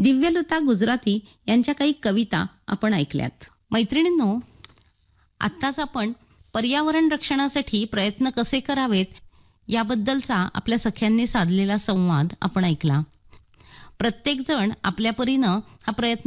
दिव्यलता गुजराती यांच्या काही कविता आपण ऐकल्यात. मैत्रिणींनो, आत्ताच आपण पर्यावरण रक्षणासाठी प्रयत्न कसे करावेत याबद्दलचा आपल्या सख्यांनी साधलेला संवाद आपण ऐकला. प्रत्येकजण आपल्या परीनं हा प्रयत्न